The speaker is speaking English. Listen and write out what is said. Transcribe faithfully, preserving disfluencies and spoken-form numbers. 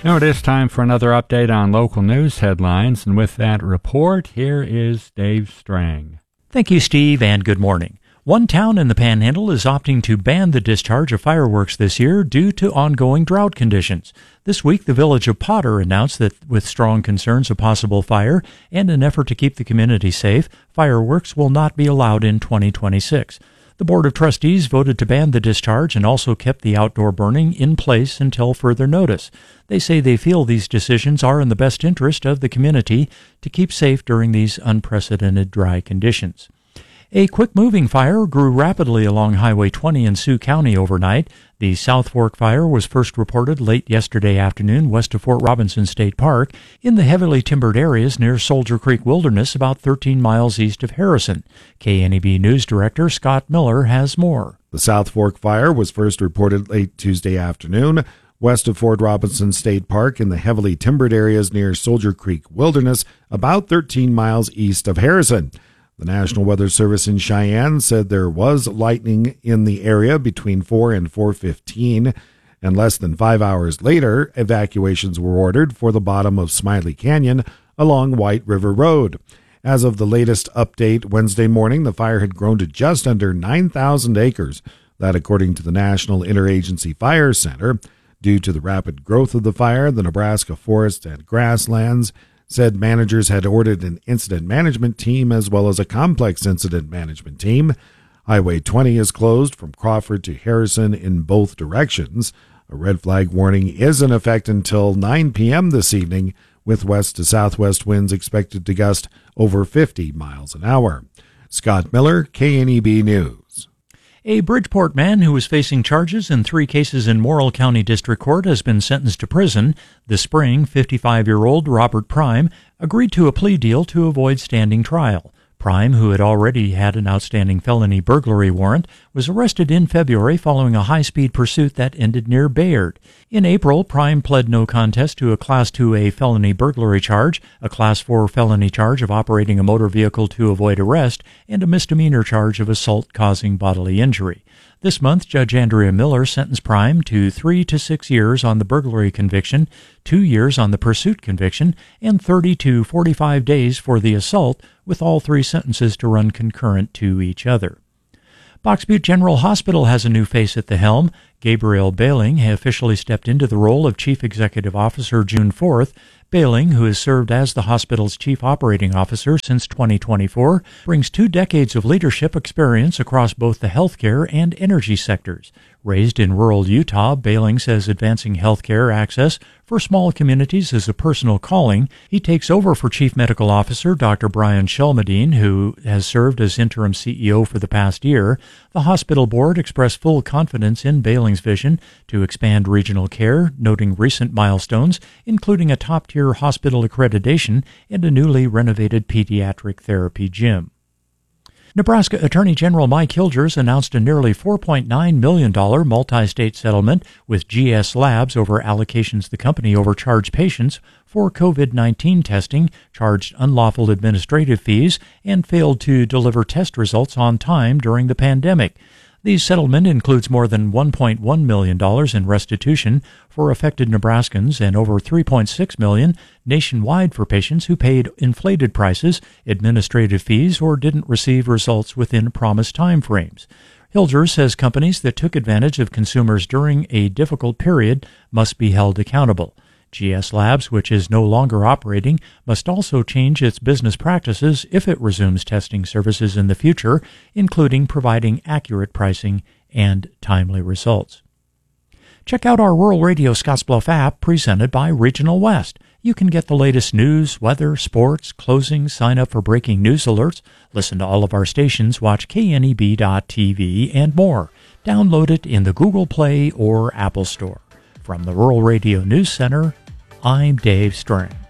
Now it is time for another update on local news headlines, and with that report, here is Dave Strang. Thank you, Steve, and good morning. One town in the Panhandle is opting to ban the discharge of fireworks this year due to ongoing drought conditions. This week, the village of Potter announced that with strong concerns of possible fire and an effort to keep the community safe, fireworks will not be allowed in twenty twenty-six. The Board of Trustees voted to ban the discharge and also kept the outdoor burning in place until further notice. They say they feel these decisions are in the best interest of the community to keep safe during these unprecedented dry conditions. A quick-moving fire grew rapidly along Highway twenty in Sioux County overnight. The South Fork fire was first reported late yesterday afternoon west of Fort Robinson State Park in the heavily timbered areas near Soldier Creek Wilderness, about thirteen miles east of Harrison. K N E B News Director Scott Miller has more. The South Fork fire was first reported late Tuesday afternoon west of Fort Robinson State Park in the heavily timbered areas near Soldier Creek Wilderness, about thirteen miles east of Harrison. The National Weather Service in Cheyenne said there was lightning in the area between four and four fifteen, and less than five hours later, evacuations were ordered for the bottom of Smiley Canyon along White River Road. As of the latest update Wednesday morning, the fire had grown to just under nine thousand acres, that according to the National Interagency Fire Center. Due to the rapid growth of the fire, the Nebraska Forest and Grasslands said managers had ordered an incident management team as well as a complex incident management team. Highway twenty is closed from Crawford to Harrison in both directions. A red flag warning is in effect until nine p.m. this evening, with west to southwest winds expected to gust over fifty miles an hour. Scott Miller, K N E B News. A Bridgeport man who was facing charges in three cases in Morrill County District Court has been sentenced to prison. This spring, fifty-five-year-old Robert Prime agreed to a plea deal to avoid standing trial. Prime, who had already had an outstanding felony burglary warrant, was arrested in February following a high-speed pursuit that ended near Bayard. In April, Prime pled no contest to a Class two A felony burglary charge, a Class four felony charge of operating a motor vehicle to avoid arrest, and a misdemeanor charge of assault causing bodily injury. This month, Judge Andrea Miller sentenced Prime to three to six years on the burglary conviction, two years on the pursuit conviction, and thirty to forty-five days for the assault, with all three sentences to run concurrent to each other. Box Butte General Hospital has a new face at the helm. Gabriel Bailing officially stepped into the role of Chief Executive Officer June fourth. Bailing, who has served as the hospital's Chief Operating Officer since twenty twenty-four, brings two decades of leadership experience across both the healthcare and energy sectors. Raised in rural Utah, Bailing says advancing healthcare access for small communities is a personal calling. He takes over for Chief Medical Officer Doctor Brian Shelmadine, who has served as interim C E O for the past year. The hospital board expressed full confidence in Bailing's vision to expand regional care, noting recent milestones, including a top-tier hospital accreditation and a newly renovated pediatric therapy gym. Nebraska Attorney General Mike Hilgers announced a nearly four point nine million dollars multi-state settlement with G S Labs over allocations the company overcharged patients for COVID nineteen testing, charged unlawful administrative fees, and failed to deliver test results on time during the pandemic. The settlement includes more than one point one million dollars in restitution for affected Nebraskans and over three point six million dollars nationwide for patients who paid inflated prices, administrative fees, or didn't receive results within promised timeframes. Hilgers says companies that took advantage of consumers during a difficult period must be held accountable. G S Labs, which is no longer operating, must also change its business practices if it resumes testing services in the future, including providing accurate pricing and timely results. Check out our Rural Radio Scottsbluff app presented by Regional West. You can get the latest news, weather, sports, closings, sign up for breaking news alerts, listen to all of our stations, watch K N E B dot T V, and more. Download it in the Google Play or Apple Store. From the Rural Radio News Center, I'm Dave Strang.